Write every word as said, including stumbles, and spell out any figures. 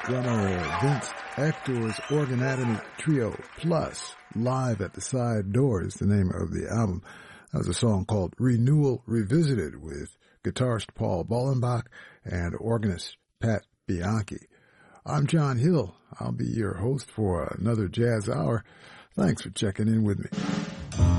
drummer Vince Ector's Organatomy Trio Plus, Live at the Side Door is the name of the album. That was a song called Renewal Revisited with guitarist Paul Bollenbach and organist Pat Bianchi. I'm John Hill. I'll be your host for another Jazz Hour. Thanks for checking in with me.